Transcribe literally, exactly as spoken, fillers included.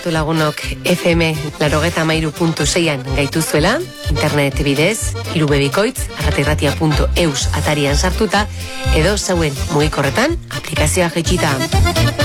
Lagunok F M larogeta mairu puntu seian gaituzuela, internet bidez, irubebikoitz, arratirratia puntu eus atarian sartuta, edo zauen mugikorretan aplikazioa jetxita.